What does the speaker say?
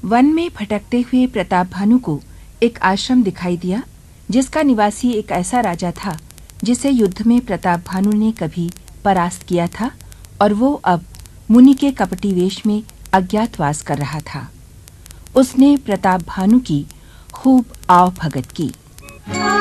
One में भटकते हुए प्रताप भानु को एक आश्रम दिखाई दिया, जिसका निवासी एक ऐसा राजा था जिसे युद्ध में प्रताप भानु ने कभी परास्त किया था, और वो अब मुनि के कपटी वेश में अज्ञातवास कर रहा था। उसने प्रताप भानु की खूब आव भगत की।